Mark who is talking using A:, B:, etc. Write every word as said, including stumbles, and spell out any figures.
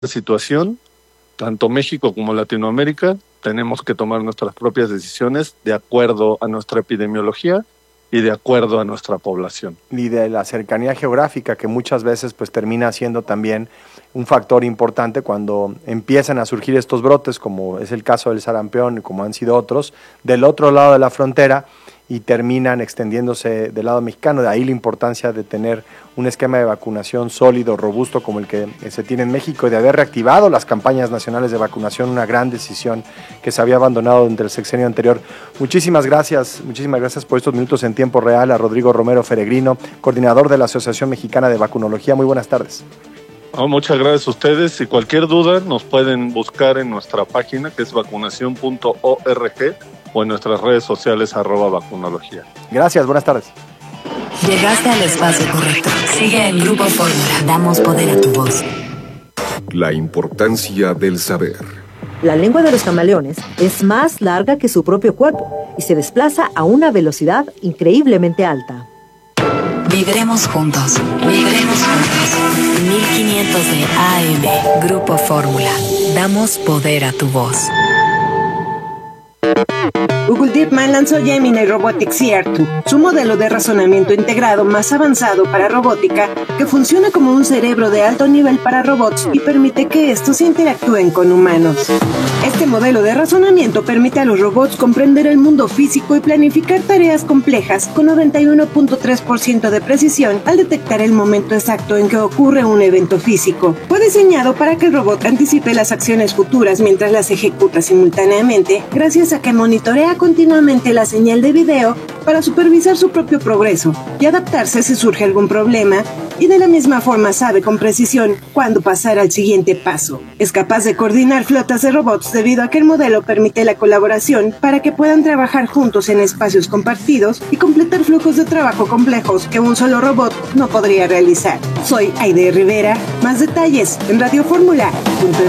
A: situación, tanto México como Latinoamérica, tenemos que tomar nuestras propias decisiones de acuerdo a nuestra epidemiología y de acuerdo a nuestra población.
B: Y de la cercanía geográfica, que muchas veces pues termina siendo también un factor importante cuando empiezan a surgir estos brotes, como es el caso del sarampión y como han sido otros, del otro lado de la frontera, y terminan extendiéndose del lado mexicano. De ahí la importancia de tener un esquema de vacunación sólido, robusto, como el que se tiene en México, y de haber reactivado las campañas nacionales de vacunación, una gran decisión que se había abandonado durante el sexenio anterior. Muchísimas gracias, muchísimas gracias por estos minutos en tiempo real a Rodrigo Romero Feregrino, coordinador de la Asociación Mexicana de Vacunología. Muy buenas tardes.
A: Oh, muchas gracias a ustedes. Si cualquier duda nos pueden buscar en nuestra página, que es vacunación punto org, o en nuestras redes sociales arroba vacunología.
B: Gracias, buenas tardes.
C: Llegaste al espacio correcto. Sigue en Grupo Fórmula. Damos poder a tu voz.
D: La importancia del saber.
E: La lengua de los camaleones es más larga que su propio cuerpo y se desplaza a una velocidad increíblemente alta.
C: Viviremos juntos. Viviremos juntos. mil quinientos de A M. Grupo Fórmula. Damos poder a tu voz.
F: Google DeepMind lanzó Gemini Robotics E R dos, su modelo de razonamiento integrado más avanzado para robótica, que funciona como un cerebro de alto nivel para robots y permite que estos interactúen con humanos. Este modelo de razonamiento permite a los robots comprender el mundo físico y planificar tareas complejas con noventa y uno punto tres por ciento de precisión al detectar el momento exacto en que ocurre un evento físico. Fue diseñado para que el robot anticipe las acciones futuras mientras las ejecuta simultáneamente, gracias a que monitorea continuamente la señal de video para supervisar su propio progreso y adaptarse si surge algún problema, y de la misma forma sabe con precisión cuándo pasar al siguiente paso. Es capaz de coordinar flotas de robots debido a que el modelo permite la colaboración para que puedan trabajar juntos en espacios compartidos y completar flujos de trabajo complejos que un solo robot no podría realizar. Soy Aide Rivera. Más detalles en radio fórmula punto